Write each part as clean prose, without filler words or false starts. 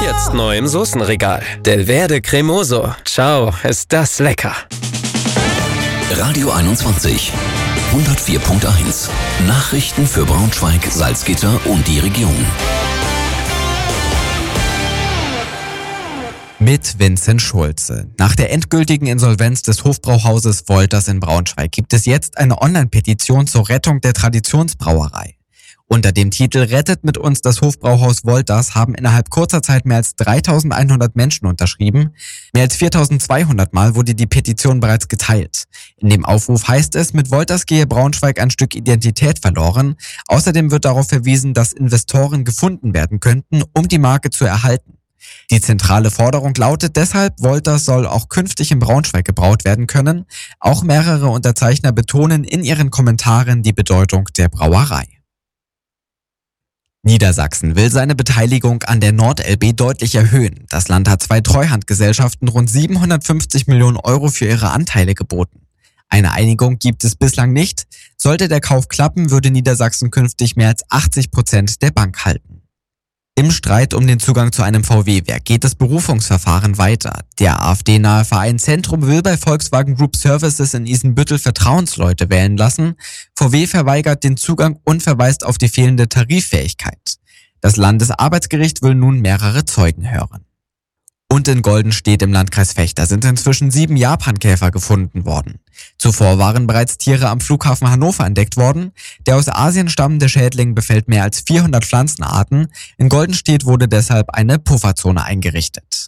Jetzt neu im Soßenregal. Delverde Cremoso. Ciao, ist das lecker. Radio 21, 104.1. Nachrichten für Braunschweig, Salzgitter und die Region. Mit Vincent Schulze. Nach der endgültigen Insolvenz des Hofbrauhauses Wolters in Braunschweig gibt es jetzt eine Online-Petition zur Rettung der Traditionsbrauerei. Unter dem Titel "Rettet mit uns das Hofbrauhaus Wolters" haben innerhalb kurzer Zeit mehr als 3.100 Menschen unterschrieben. Mehr als 4.200 Mal wurde die Petition bereits geteilt. In dem Aufruf heißt es, mit Wolters gehe Braunschweig ein Stück Identität verloren. Außerdem wird darauf verwiesen, dass Investoren gefunden werden könnten, um die Marke zu erhalten. Die zentrale Forderung lautet deshalb, Wolters soll auch künftig in Braunschweig gebraut werden können. Auch mehrere Unterzeichner betonen in ihren Kommentaren die Bedeutung der Brauerei. Niedersachsen will seine Beteiligung an der NordLB deutlich erhöhen. Das Land hat 2 Treuhandgesellschaften rund 750 Millionen Euro für ihre Anteile geboten. Eine Einigung gibt es bislang nicht. Sollte der Kauf klappen, würde Niedersachsen künftig mehr als 80% der Bank halten. Im Streit um den Zugang zu einem VW-Werk geht das Berufungsverfahren weiter. Der AfD-nahe Verein Zentrum will bei Volkswagen Group Services in Isenbüttel Vertrauensleute wählen lassen. VW verweigert den Zugang und verweist auf die fehlende Tariffähigkeit. Das Landesarbeitsgericht will nun mehrere Zeugen hören. Und in Goldenstedt im Landkreis Vechta sind inzwischen 7 Japankäfer gefunden worden. Zuvor waren bereits Tiere am Flughafen Hannover entdeckt worden. Der aus Asien stammende Schädling befällt mehr als 400 Pflanzenarten. In Goldenstedt wurde deshalb eine Pufferzone eingerichtet.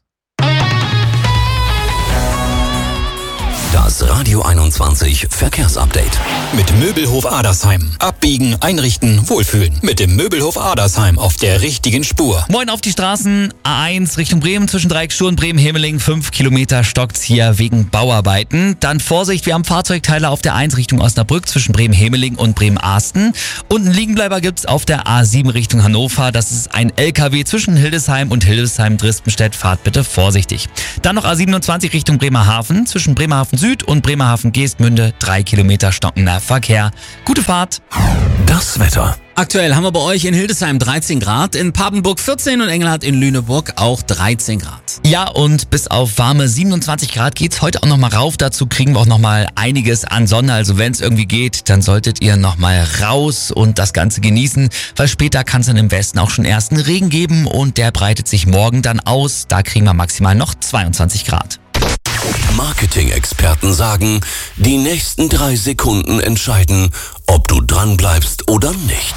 Das Radio 21 Verkehrsupdate. Mit Möbelhof Adersheim. Abbiegen, einrichten, wohlfühlen. Mit dem Möbelhof Adersheim auf der richtigen Spur. Moin auf die Straßen. A1 Richtung Bremen zwischen Dreiecksstuhl und Bremen-Hemeling. 5 Kilometer stockt's hier wegen Bauarbeiten. Dann Vorsicht, wir haben Fahrzeugteile auf der 1 Richtung Osnabrück zwischen Bremen-Hemeling und Bremen-Ahsten. Und einen Liegenbleiber gibt's auf der A7 Richtung Hannover. Das ist ein LKW zwischen Hildesheim und Hildesheim-Dristenstedt. Fahrt bitte vorsichtig. Dann noch A27 Richtung Bremerhaven zwischen Bremerhaven Süd und Bremerhaven-Geestmünde. 3 Kilometer stockender Verkehr. Gute Fahrt. Das Wetter. Aktuell haben wir bei euch in Hildesheim 13 Grad, in Papenburg 14 und Engelhardt in Lüneburg auch 13 Grad. Ja, und bis auf warme 27 Grad geht's heute auch nochmal rauf. Dazu kriegen wir auch nochmal einiges an Sonne. Also wenn es irgendwie geht, dann solltet ihr nochmal raus und das Ganze genießen, weil später kann es dann im Westen auch schon ersten Regen geben und der breitet sich morgen dann aus. Da kriegen wir maximal noch 22 Grad. Marketing-Experten sagen, die nächsten 3 Sekunden entscheiden, ob du dran bleibst oder nicht.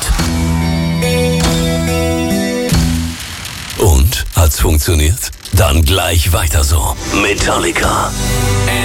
Und? Hat's funktioniert? Dann gleich weiter so. Metallica.